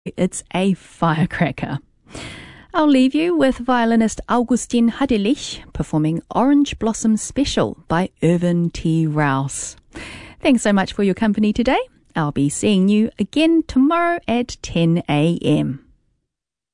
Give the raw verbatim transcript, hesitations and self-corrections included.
It's a firecracker. I'll leave you with violinist Augustin Hadelich performing Orange Blossom Special by Irvin T. Rouse. Thanks so much for your company today. I'll be seeing you again tomorrow at ten a.m.